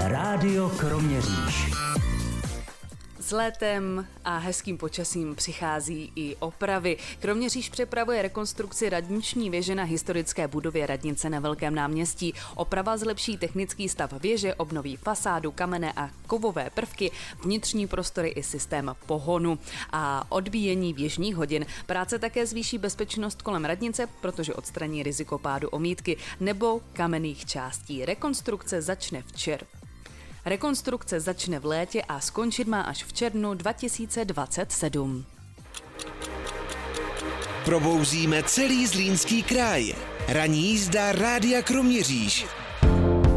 Rádio Kroměříž. S létem a hezkým počasím přichází i opravy. Kroměříž připravuje rekonstrukci radniční věže na historické budově radnice na Velkém náměstí. Oprava zlepší technický stav věže, obnoví fasádu, kamenné a kovové prvky, vnitřní prostory i systém pohonu a odbíjení věžních hodin. Práce také zvýší bezpečnost kolem radnice, protože odstraní riziko pádu omítky nebo kamenných částí. Rekonstrukce začne v létě a skončit má až v červnu 2027. Probouzíme celý Zlínský kraj. Ranní jízda Rádia Kroměříž.